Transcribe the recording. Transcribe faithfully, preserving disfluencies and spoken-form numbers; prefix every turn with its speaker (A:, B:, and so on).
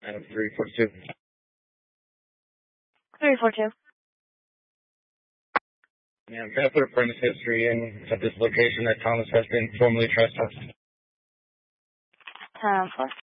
A: Uh, three four two.
B: three four two.
A: Yeah, I'm going to put a premise history in at this location that Thomas has been formally trespassed.
B: Time for